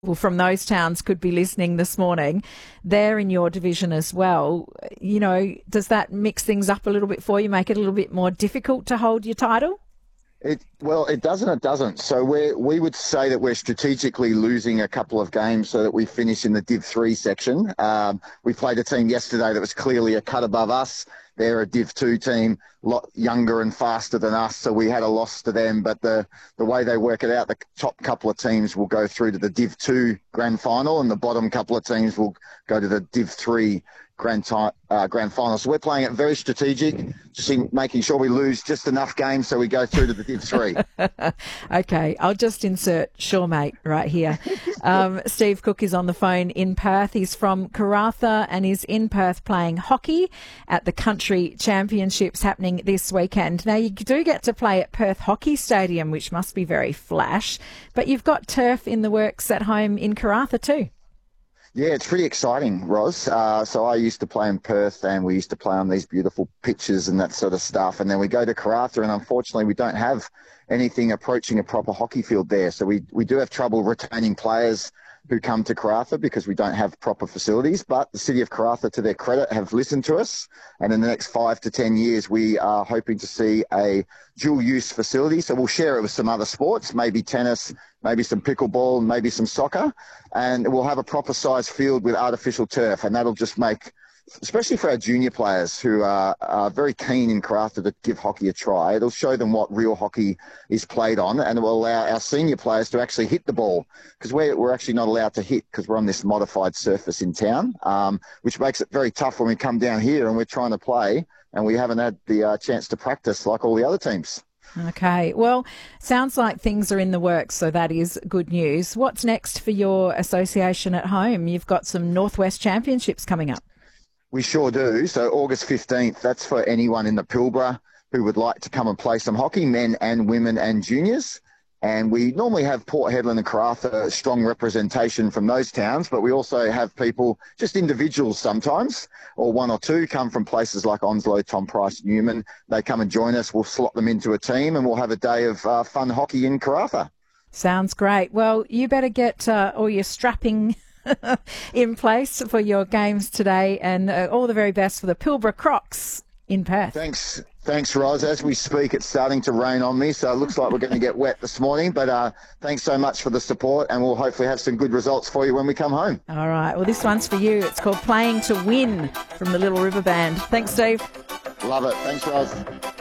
from those towns could be listening this morning. They're in your division as well. You know, does that mix things up a little bit for you, make it a little bit more difficult to hold your title? It doesn't. It doesn't. So we would say that we're strategically losing a couple of games so that we finish in the Div 3 section. We played a team yesterday that was clearly a cut above us. They're a Div 2 team, a lot younger and faster than us, so we had a loss to them. But the way they work it out, the top couple of teams will go through to the Div 2 grand final, and the bottom couple of teams will go to the Div 3 grand final. So we're playing it very strategic, just making sure we lose just enough games so we go through to the Div 3. Okay, I'll just insert sure mate right here. Steve Cook is on the phone in Perth. He's from Karratha and is in Perth playing hockey at the Country Championships happening this weekend. Now, you do get to play at Perth Hockey Stadium, which must be very flash, but you've got turf in the works at home in Karratha too. Yeah, it's pretty exciting, Roz. So I used to play in Perth and we used to play on these beautiful pitches and that sort of stuff. And then we go to Karratha and unfortunately we don't have anything approaching a proper hockey field there. So we do have trouble retaining players who come to Karratha because we don't have proper facilities. But the City of Karratha, to their credit, have listened to us. And in the next 5 to 10 years, we are hoping to see a dual-use facility. So we'll share it with some other sports, maybe tennis, maybe some pickleball, maybe some soccer. And we'll have a proper size field with artificial turf. And that'll just make, especially for our junior players who are very keen in Karratha to give hockey a try, it'll show them what real hockey is played on, and it will allow our senior players to actually hit the ball, because we're actually not allowed to hit because we're on this modified surface in town, which makes it very tough when we come down here and we're trying to play and we haven't had the chance to practice like all the other teams. Okay, well, sounds like things are in the works, so that is good news. What's next for your association at home? You've got some Northwest Championships coming up. We sure do. So August 15th, that's for anyone in the Pilbara who would like to come and play some hockey, men and women and juniors. And we normally have Port Hedland and Karratha strong representation from those towns, but we also have people, just individuals sometimes, or one or two come from places like Onslow, Tom Price, Newman. They come and join us. We'll slot them into a team and we'll have a day of fun hockey in Karratha. Sounds great. Well, you better get all your strapping in place for your games today, and all the very best for the Pilbara Crocs in Perth. Thanks, Roz. As we speak, it's starting to rain on me, so it looks like we're going to get wet this morning. But thanks so much for the support, and we'll hopefully have some good results for you when we come home. All right. Well, this one's for you. It's called Playing to Win from the Little River Band. Thanks, Steve. Love it. Thanks, Roz.